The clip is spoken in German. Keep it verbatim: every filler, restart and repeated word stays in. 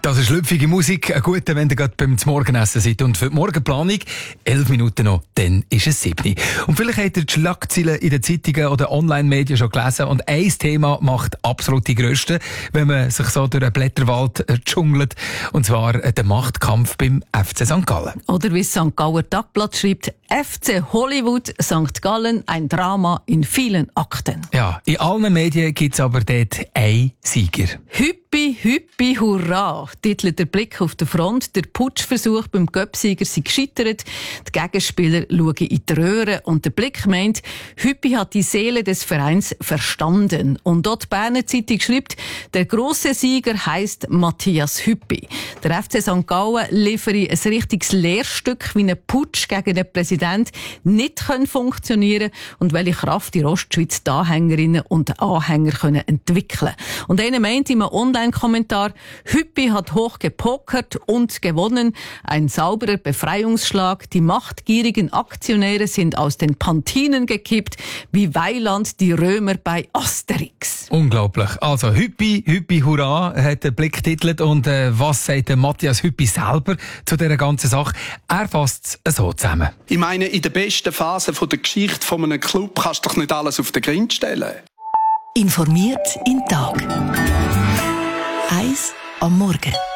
Das ist schlüpfige Musik, ein guter, wenn ihr gerade beim Morgenessen seid. Und für die Morgenplanung, elf Minuten noch, dann ist es sieben. Und vielleicht habt ihr die Schlagzeilen in den Zeitungen oder Online-Medien schon gelesen. Und ein Thema macht absolut die grösste, wenn man sich so durch einen Blätterwald dschungelt. Und zwar der Machtkampf beim F C Sankt Gallen. Oder wie das Sankt Galler Tagblatt schreibt, F C Hollywood Sankt Gallen, ein Drama in vielen Akten. Ja, in allen Medien gibt es aber dort einen Sieger. Hüppi, hüppi, hurra, titelt der Blick auf die Front. Der Putschversuch beim Göpsieger sei gescheitert. Die Gegenspieler schauen in die Röhre und der Blick meint, Hüppi hat die Seele des Vereins verstanden. Und dort die Berner Zeitung schreibt, der grosse Sieger heisst Matthias Hüppi. Der F C Sankt Gallen liefere ein richtiges Lehrstück, wie ein Putsch gegen den Präsident nicht funktionieren kann und welche Kraft die Ostschweiz die Anhängerinnen und Anhänger können entwickeln. Und einer meint im Online-Kommentar, Hüppi hat hoch gepokert und gewonnen. Ein sauberer Befreiungsschlag. Die machtgierigen Aktionäre sind aus den Pantinen gekippt, wie Weiland die Römer bei Asterix. Unglaublich. Also Hüppi, Hüppi, hurra, hat der Blick titelt. Und äh, was sagt der Matthias Hüppi selber zu dieser ganzen Sache? Er fasst es so zusammen. Ich meine, in der besten Phase der Geschichte von einem Club kannst du doch nicht alles auf den Grind stellen. Informiert in Tag. Eins am Morgen.